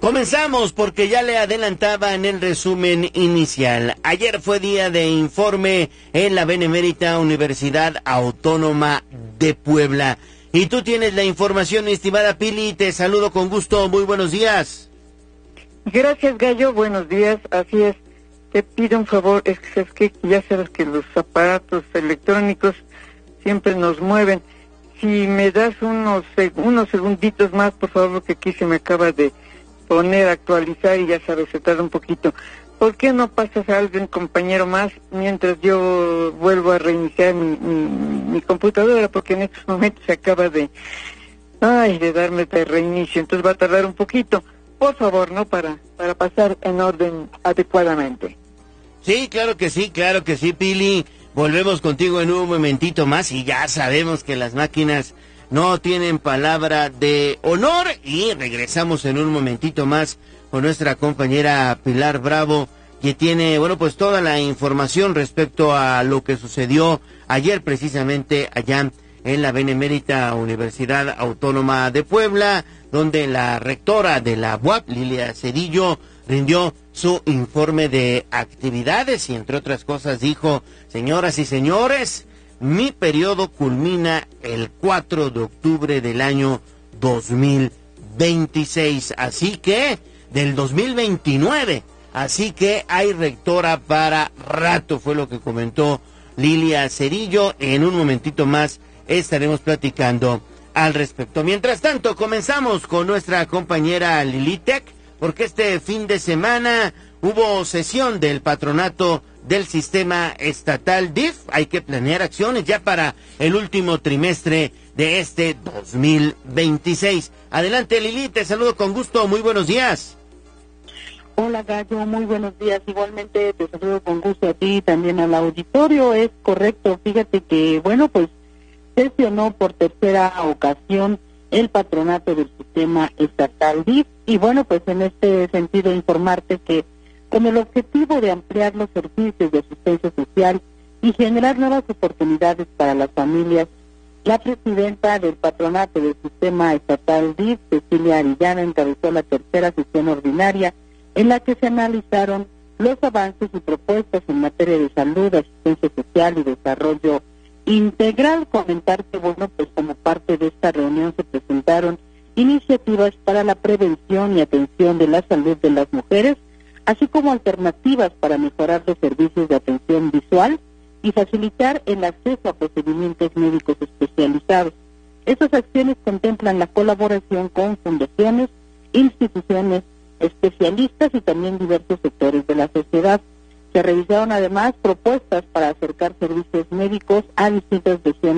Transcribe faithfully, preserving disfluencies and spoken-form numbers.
Comenzamos porque ya le adelantaba en el resumen inicial. Ayer fue día de informe en la Benemérita Universidad Autónoma de Puebla. Y tú tienes la información, mi estimada Pili, te saludo con gusto, muy buenos días. Gracias, Gallo, buenos días, así es. Te pido un favor, es que sabes que ya sabes que los aparatos electrónicos siempre nos mueven. Si me das unos, unos segunditos más, por favor, porque aquí se me acaba de poner a actualizar y ya sabes, se tarda un poquito. ¿Por qué no pasas a alguien, compañero, más, mientras yo vuelvo a reiniciar mi, mi, mi computadora? Porque en estos momentos se acaba de, ay, de darme de reinicio, entonces va a tardar un poquito. Por favor, ¿no? Para, para pasar en orden adecuadamente. Sí, claro que sí, claro que sí, Pili. Volvemos contigo en un momentito más y ya sabemos que las máquinas no tienen palabra de honor y regresamos en un momentito más con nuestra compañera Pilar Bravo, que tiene, bueno, pues toda la información respecto a lo que sucedió ayer precisamente allá en la Benemérita Universidad Autónoma de Puebla, donde la rectora de la U A P, Lilia Cedillo, rindió su informe de actividades y entre otras cosas dijo: señoras y señores, mi periodo culmina el cuatro de octubre del año dos mil veintiséis, así que, del dos mil veintinueve, así que hay rectora para rato, fue lo que comentó Lilia Cedillo. En un momentito más estaremos platicando al respecto. Mientras tanto, comenzamos con nuestra compañera Lilitec, porque este fin de semana hubo sesión del patronato del sistema estatal D I F. Hay que planear acciones ya para el último trimestre de este dos mil veintiséis. Adelante, Lili, te saludo con gusto, muy buenos días. Hola, Gallo, muy buenos días. Igualmente te saludo con gusto a ti y también al auditorio. Es correcto, fíjate que, bueno, pues sesionó por tercera ocasión el patronato del sistema estatal D I F. Y bueno, pues en este sentido informarte que con el objetivo de ampliar los servicios de asistencia social y generar nuevas oportunidades para las familias, la presidenta del patronato del sistema estatal D I F, Cecilia Arillano, encabezó la tercera sesión ordinaria en la que se analizaron los avances y propuestas en materia de salud, asistencia social y desarrollo integral. Comentar que, bueno, pues como parte de esta reunión se presentaron iniciativas para la prevención y atención de la salud de las mujeres, así como alternativas para mejorar los servicios de atención visual y facilitar el acceso a procedimientos médicos especializados. Estas acciones contemplan la colaboración con fundaciones, instituciones, especialistas y también diversos sectores de la sociedad. Se revisaron además propuestas para acercar servicios médicos a distintas regiones